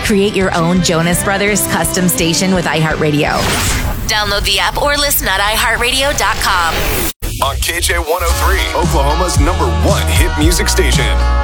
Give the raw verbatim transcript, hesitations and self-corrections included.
Create your own Jonas Brothers custom station with iHeartRadio. Download the app or listen at i heart radio dot com. On K J one oh three, Oklahoma's number one hit music station.